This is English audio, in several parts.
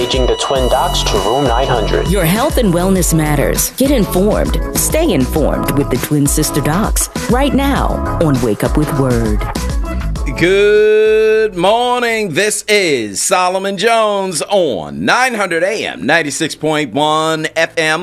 Bridging the Twin Docks to room 900. Your health and wellness matters. Get informed. Stay informed with the Twin Sister Docs right now on Wake Up with Word. Good morning. This is Solomon Jones on 900 AM, 96.1 FM,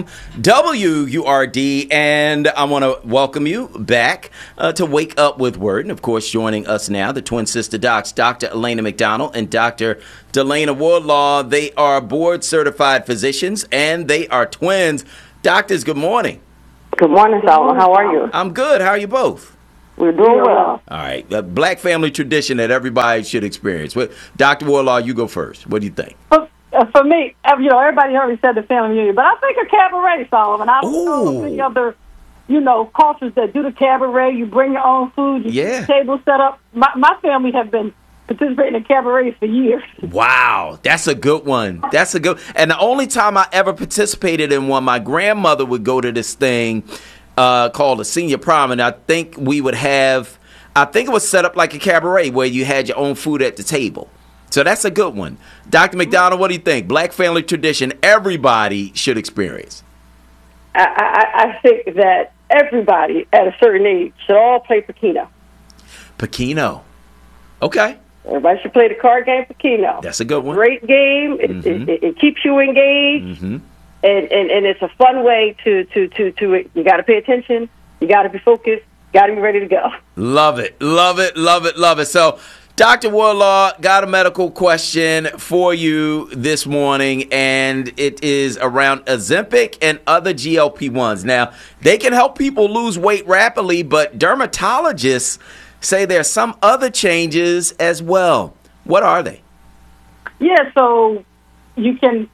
WURD, and I want to welcome you back to Wake Up with Word. And, of course, joining us now, the Twin Sister Docs, Dr. Elena McDonald and Dr. Delana Wardlaw. They are board-certified physicians, and they are twins. Doctors, good morning. Good morning, Solomon. How are you? I'm good. How are you both? We're doing well. All right. A black family tradition that everybody should experience. Dr. Wardlaw, you go first. What do you think? For me, everybody already said the family reunion, but I think a cabaret, Solomon. I don't know any other, cultures that do the cabaret. You bring your own food. You get the table set up. My family have been participating in cabarets for years. Wow. That's a good one. And the only time I ever participated in one, my grandmother would go to this thing called a senior prom, and I think it was set up like a cabaret where you had your own food at the table. So that's a good one. Dr. McDonald, what do you think? Black family tradition everybody should experience. I think that everybody at a certain age should all play Pacino. Pacino. Okay. Everybody should play the card game Pacino. That's a good one. Great game. It keeps you engaged. Mm-hmm. And it's a fun way to you got to pay attention, you got to be focused, got to be ready to go. Love it. So, Dr. Wardlaw, got a medical question for you this morning, and it is around Ozempic and other GLP-1s. Now, they can help people lose weight rapidly, but dermatologists say there are some other changes as well. What are they? Yeah, so you can.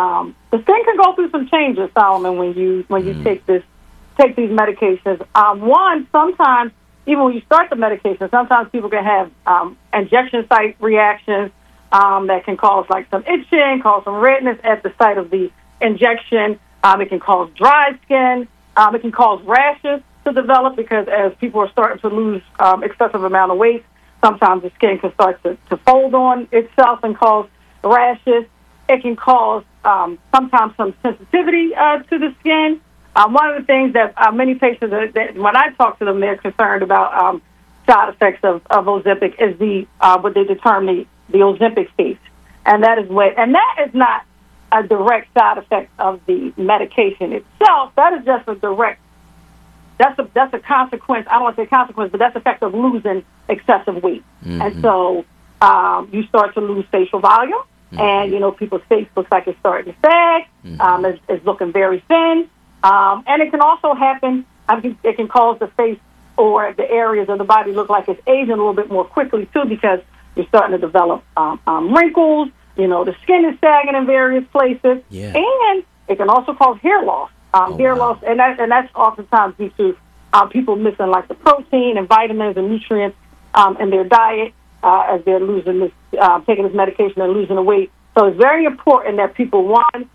The skin can go through some changes, Solomon, when you take these medications. One, sometimes even when you start the medication, sometimes people can have injection site reactions that can cause like some itching, cause some redness at the site of the injection. It can cause dry skin. It can cause rashes to develop because as people are starting to lose excessive amount of weight, sometimes the skin can start to fold on itself and cause rashes. It can cause sometimes some sensitivity to the skin. One of the things that many patients, that when I talk to them, they're concerned about side effects of Ozempic is what they term the Ozempic face, and that is not a direct side effect of the medication itself. That is just a direct. That's a consequence. I don't want to say consequence, but that's the effect of losing excessive weight, and so you start to lose facial volume. And, people's face looks like it's starting to sag. It's looking very thin. And it can also happen, it can cause the face or the areas of the body look like it's aging a little bit more quickly, too, because you're starting to develop wrinkles. The skin is sagging in various places. Yeah. And it can also cause hair loss. Loss, and that's oftentimes due to people missing, like, the protein and vitamins and nutrients in their diet. As they're taking this medication and losing the weight. So it's very important that people,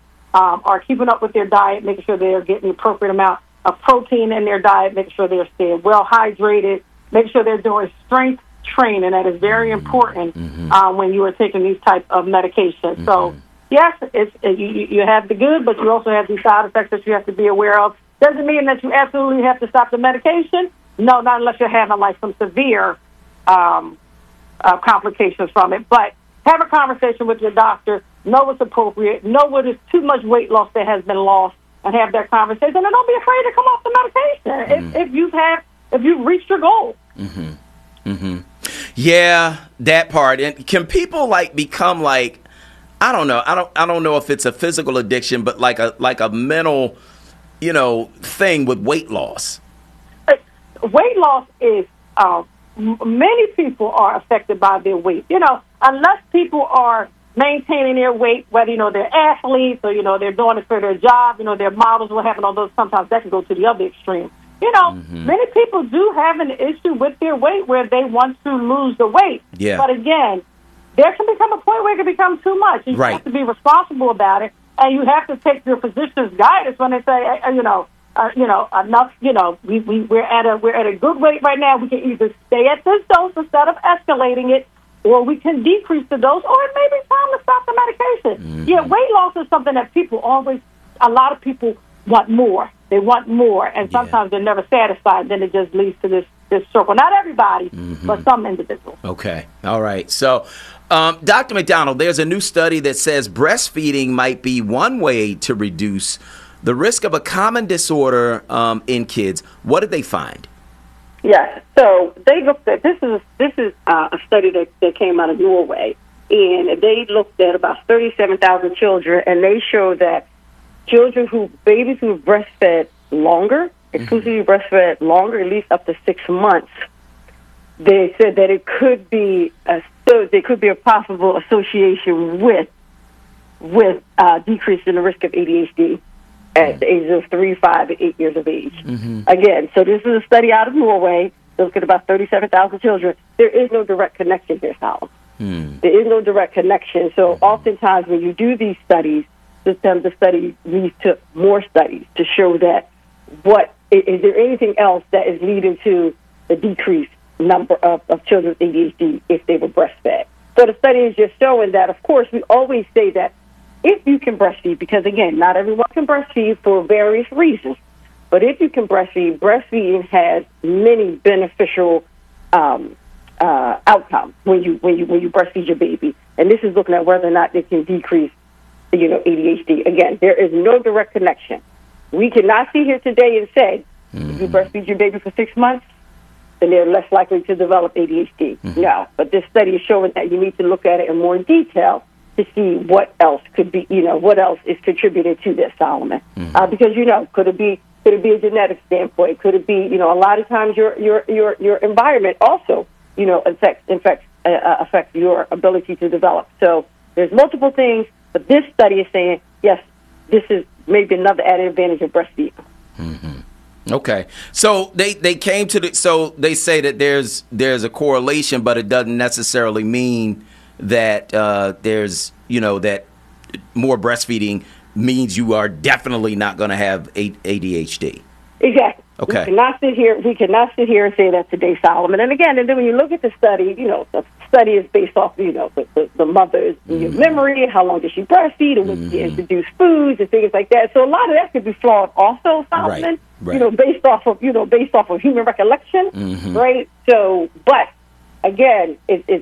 are keeping up with their diet, making sure they're getting the appropriate amount of protein in their diet, making sure they're staying well hydrated, making sure they're doing strength training. That is very important when you are taking these type of medications. So, yes, you have the good, but you also have these side effects that you have to be aware of. Doesn't mean that you absolutely have to stop the medication. No, not unless you're having, like, some severe complications from it, but have a conversation with your doctor, know what's appropriate, know what is too much weight loss that has been lost, and have that conversation. And don't be afraid to come off the medication if you've reached your goal. Yeah, that part. And can people become I don't know. I don't know if it's a physical addiction, but like a mental, thing with weight loss. Weight loss is. Many people are affected by their weight. Unless people are maintaining their weight, whether, they're athletes or, they're doing it for their job, they're models, what happened on those, sometimes that can go to the other extreme. Many people do have an issue with their weight where they want to lose the weight. Yeah. But again, there can become a point where it can become too much. You have to be responsible about it, and you have to take your physician's guidance when they say, enough. We're at a good weight right now. We can either stay at this dose instead of escalating it, or we can decrease the dose, or it may be time to stop the listen, yeah, weight loss is something that a lot of people want more. They want more, and sometimes they're never satisfied. Then it just leads to this circle. Not everybody, but some individuals. Okay. All right. So, Dr. McDonald, there's a new study that says breastfeeding might be one way to reduce the risk of a common disorder in kids. What did they find? Yes. So they looked at this is a study that came out of Norway, and they looked at about 37,000 children, and they showed that babies who breastfed longer, exclusively breastfed longer, at least up to 6 months, they said that it could be a possible association with decrease in the risk of ADHD at the ages of 3, 5, and 8 years of age. Again, so this is a study out of Norway. They looked at about 37,000 children. There is no direct connection here, Sal. There is no direct connection. So oftentimes when you do these studies, the study leads to more studies to show that is there anything else that is leading to the decreased number of children with ADHD if they were breastfed. So the study is just showing that, of course, we always say that if you can breastfeed, because, again, not everyone can breastfeed for various reasons, but if you can breastfeed, breastfeeding has many beneficial outcomes when you breastfeed your baby. And this is looking at whether or not it can decrease ADHD. Again, there is no direct connection. We cannot sit here today and say, if you breastfeed your baby for 6 months, then they're less likely to develop ADHD. No, but this study is showing that you need to look at it in more detail to see what else could be, what else is contributed to this, Solomon. Because, could it be a genetic standpoint? Could it be, a lot of times your environment also, affects your ability to develop. So there's multiple things. But this study is saying, yes, this is maybe another added advantage of breastfeeding. Okay. So they came to so they say that there's a correlation, but it doesn't necessarily mean that there's, that more breastfeeding means you are definitely not going to have ADHD. Exactly. Okay. We cannot sit here and say that today, Solomon. And again, and then when you look at the study, the study is based off, the mother's memory, how long does she breastfeed, and when she introduced foods and things like that. So a lot of that could be flawed also, Solomon. Right. Based off of human recollection, right? So, but again,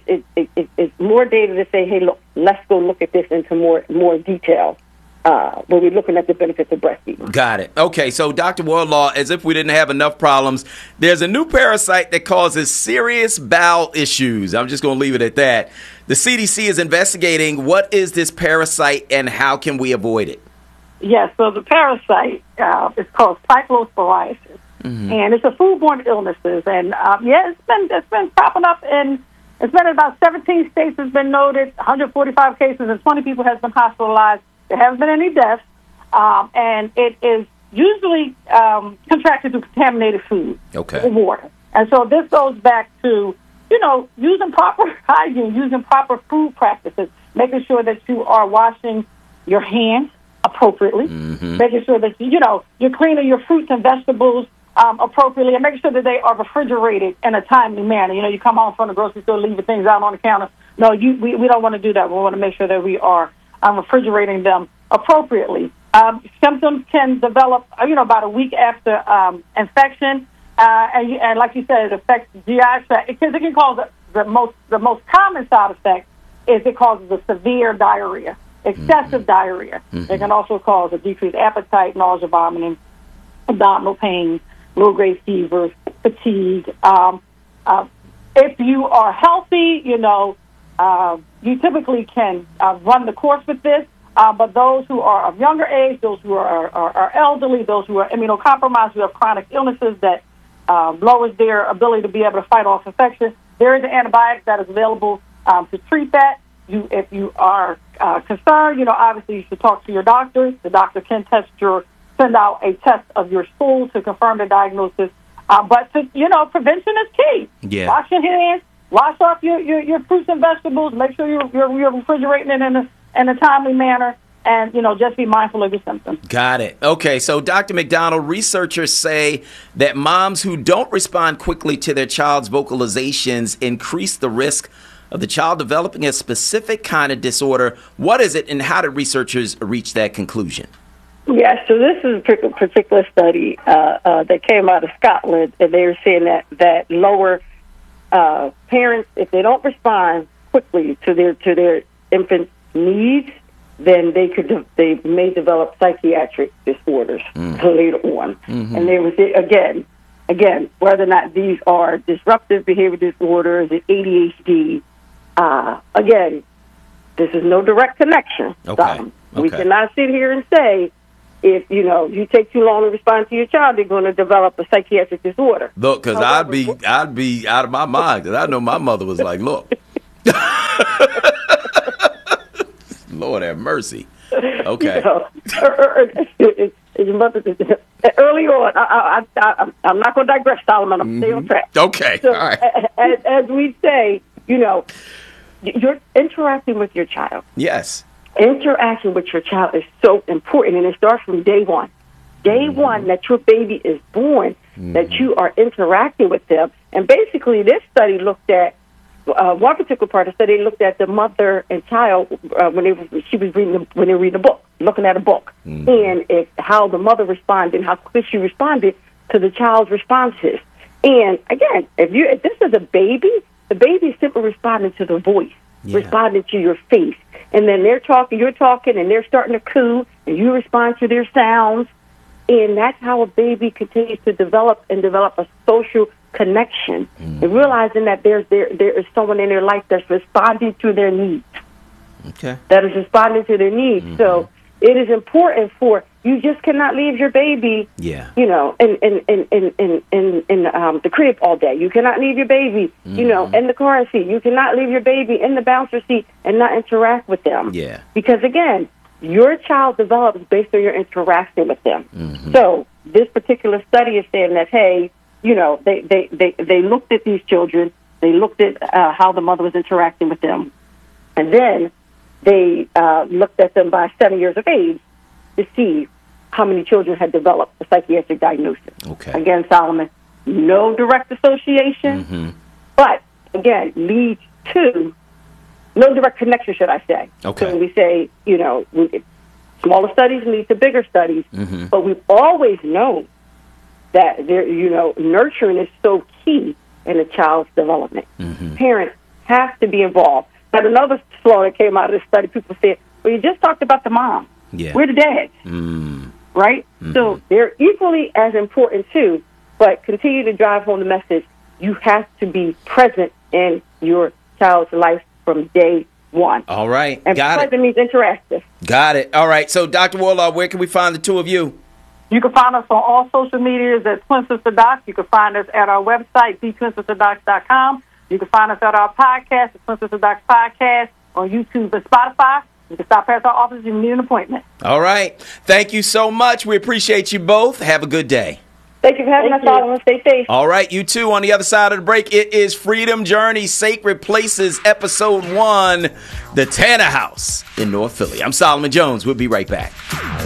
it's more data to say, hey, look, let's go look at this into more detail. When we're looking at the benefits of breastfeeding. Got it. Okay, so Dr. Wardlaw, as if we didn't have enough problems, there's a new parasite that causes serious bowel issues. I'm just going to leave it at that. The CDC is investigating what is this parasite and how can we avoid it? Yes, so the parasite is called cyclosporiasis, and it's a foodborne illnesses. And it's been popping up it's been in about 17 states. Has been noted, 145 cases, and 20 people has been hospitalized. There haven't been any deaths, and it is usually contracted through contaminated food or water. And so this goes back to, using proper hygiene, using proper food practices, making sure that you are washing your hands appropriately, making sure that, you're cleaning your fruits and vegetables appropriately, and making sure that they are refrigerated in a timely manner. You come home from the grocery store, leaving things out on the counter. No, we don't want to do that. We want to make sure that we are refrigerating them appropriately. Symptoms can develop, about a week after infection, and like you said, it affects the GI tract because it can cause the most common side effect is it causes a severe diarrhea, excessive diarrhea. It can also cause a decreased appetite, nausea, vomiting, abdominal pain, low-grade fever, fatigue. If you are healthy, you typically can run the course with this, but those who are of younger age, those who are elderly, those who are immunocompromised, who have chronic illnesses that lowers their ability to be able to fight off infection, there is an antibiotic that is available to treat that. If you are concerned, obviously you should talk to your doctor. The doctor can send out a test of your stool to confirm the diagnosis. But prevention is key. Yeah. Wash your hands. Wash off your fruits and vegetables. Make sure you're refrigerating it in a timely manner, and just be mindful of your symptoms. Got it. Okay, so Dr. McDonald, researchers say that moms who don't respond quickly to their child's vocalizations increase the risk of the child developing a specific kind of disorder. What is it, and how did researchers reach that conclusion? Yes, so this is a particular study that came out of Scotland, and they were saying that lower parents, if they don't respond quickly to their infant's needs, then they may develop psychiatric disorders later on. Mm-hmm. And there was again whether or not these are disruptive behavior disorders, ADHD. Again, this is no direct connection. Okay. We cannot sit here and say, if you take too long to respond to your child, they're going to develop a psychiatric disorder. Look, because I'd be out of my mind, because I know my mother was like, look, Lord have mercy. Okay. Your mother, early on, I'm not going to digress, Solomon. I'm staying on track. Okay. So, all right. As we say, you're interacting with your child. Yes. Interaction with your child is so important, and it starts from day one. Day one that your baby is born, that you are interacting with them. And basically, this study looked at one particular part of the study looked at the mother and child when they were reading a book, looking at a book, and how the mother responded and how quick she responded to the child's responses. And again, if this is a baby, the baby is simply responding to the voice, responding to your face. And then you're talking, and they're starting to coo, and you respond to their sounds. And that's how a baby continues to develop a social connection, and realizing that there is someone in their life that's responding to their needs. Okay. That is responding to their needs. Mm-hmm. So it is important you just cannot leave your baby, in the crib all day. You cannot leave your baby, in the car seat. You cannot leave your baby in the bouncer seat and not interact with them. Yeah. Because again, your child develops based on your interaction with them. Mm-hmm. So this particular study is saying that, hey, they looked at these children, they looked at how the mother was interacting with them, and then they looked at them by 7 years of age to see how many children had developed a psychiatric diagnosis. Okay. Again, Solomon, no direct association, but again, leads to no direct connection, should I say. Okay. So we say, smaller studies lead to bigger studies, but we've always known that nurturing is so key in a child's development. Parents have to be involved. But another story that came out of this study, people said, well, you just talked about the mom. Yeah. We're the dads. Right? So they're equally as important too, but continue to drive home the message. You have to be present in your child's life from day one. All right. And got present it. means interactive. Got it. All right. So, Dr. Warlaw, where can we find the two of you? You can find us on all social medias at Twin Sister Docs. You can find us at our website, thetwinsisterdocs.com. You can find us at our podcast, the Twin Sister Docs Podcast, on YouTube and Spotify. You can stop past our office if you need an appointment. All right. Thank you so much. We appreciate you both. Have a good day. Thank you for having us, Solomon. Stay safe. All right, you too. On the other side of the break, it is Freedom Journey Sacred Places, Episode 1, the Tanner House in North Philly. I'm Solomon Jones. We'll be right back.